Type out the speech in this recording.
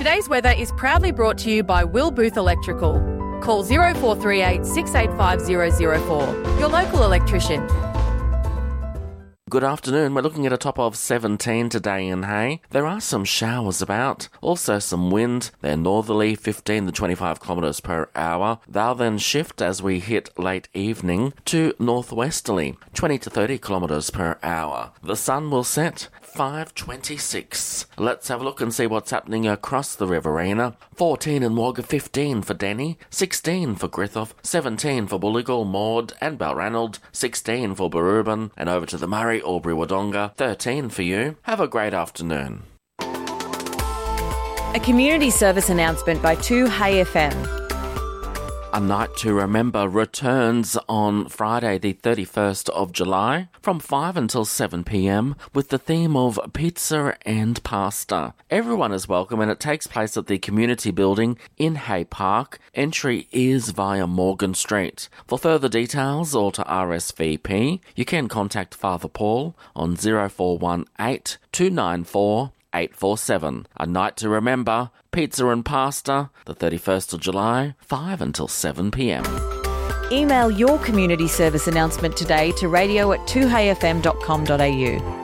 Today's weather is proudly brought to you by Will Booth Electrical. Call 0438 685 004. Your local electrician. Good afternoon. We're looking at a top of 17 today in Hay. There are some showers about, also some wind. They're northerly, 15 to 25 kilometres per hour. They'll then shift as we hit late evening to northwesterly, 20 to 30 kilometres per hour. The sun will set 5:26. Let's have a look and see what's happening across the Riverina. 14 in Wagga, 15 for Denny, 16 for Griffith, 17 for Bulligal, Maud and Balranald, 16 for Barubin, and over to the Murray, Albury, Wodonga, 13 for you. Have a great afternoon. A community service announcement by 2Hay FM. A Night to Remember returns on Friday the 31st of July from 5 until 7 p.m. with the theme of pizza and pasta. Everyone is welcome and it takes place at the community building in Hay Park. Entry is via Morgan Street. For further details or to RSVP, you can contact Father Paul on 0418 294 847. A Night to Remember, pizza and pasta, the 31st of July, 5 until 7 p.m. Email your community service announcement today to radio@2hayfm.com.au.